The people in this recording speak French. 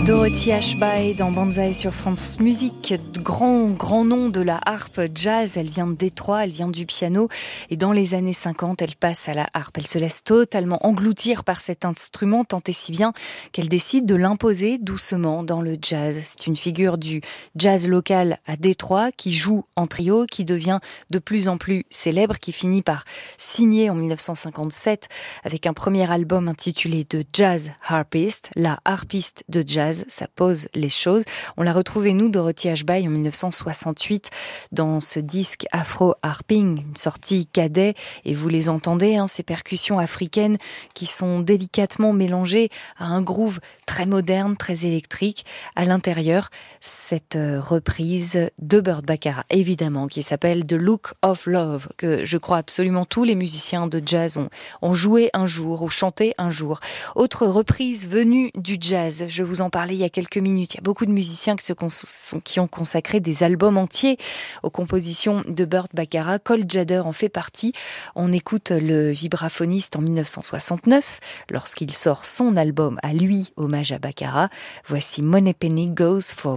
Dorothy Ashby dans Banzai sur France Musique, grand nom de la harpe jazz. Elle vient de Détroit, elle vient du piano et dans les années 50, elle passe à la harpe. Elle se laisse totalement engloutir par cet instrument, tant et si bien qu'elle décide de l'imposer doucement dans le jazz. C'est une figure du jazz local à Détroit qui joue en trio, qui devient de plus en plus célèbre, qui finit par signer en 1957 avec un premier album intitulé The Jazz Harpist, la harpiste de jazz. Ça pose les choses. On l'a retrouvée, nous, Dorothy Ashby, en 1968, dans ce disque Afro Harping, une sortie cadet. Et vous les entendez, ces percussions africaines qui sont délicatement mélangées à un groove très moderne, très électrique. À l'intérieur, cette reprise de Burt Bacharach, évidemment, qui s'appelle The Look of Love, que je crois absolument tous les musiciens de jazz ont joué un jour ou chanté un jour. Autre reprise venue du jazz, je vous en parlais il y a quelques minutes. Il y a beaucoup de musiciens qui ont consacré des albums entiers aux compositions de Burt Bacharach. Cole Jadder en fait partie. On écoute le vibraphoniste en 1969, lorsqu'il sort son album à lui, hommage à Bacharach. Voici Money Penny Goes for